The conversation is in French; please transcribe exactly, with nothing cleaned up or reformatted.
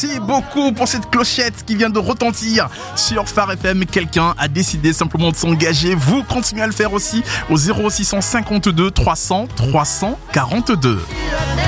Merci beaucoup pour cette clochette qui vient de retentir sur Phare F M. Quelqu'un a décidé simplement de s'engager. Vous continuez à le faire aussi au zéro six cent cinquante-deux trois cents trois cent quarante-deux.